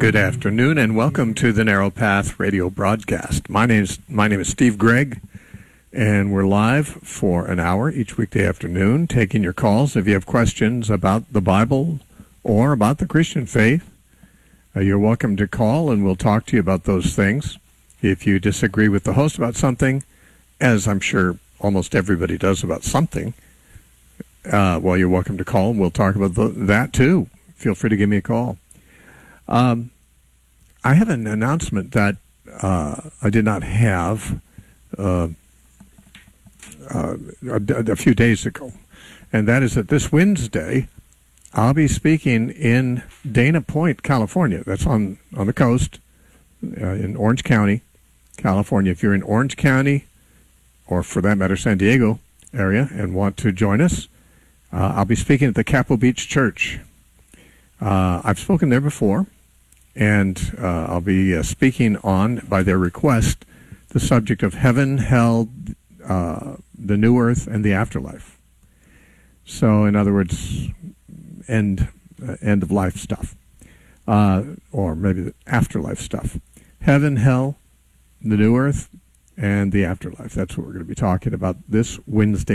Good afternoon, and welcome to the Narrow Path radio broadcast. My name is Steve Gregg, and we're live for an hour each weekday afternoon, taking your calls. If you have questions about the Bible or about the Christian faith, you're welcome to call, and we'll talk to you about those things. If you disagree with the host about something, as I'm sure almost everybody does about something, well, you're welcome to call, and we'll talk about that too. Feel free to give me a call. I have an announcement that I did not have a few days ago, and that is that this Wednesday I'll be speaking in Dana Point, California. That's on the coast in Orange County, California. If you're in Orange County, or for that matter San Diego area, and want to join us, I'll be speaking at the Capitol Beach Church. I've spoken there before, and I'll be speaking on, by their request, the subject of heaven, hell, the new earth, and the afterlife. So, in other words, end of life stuff, or maybe the afterlife stuff. Heaven, hell, the new earth, and the afterlife. That's what we're going to be talking about this Wednesday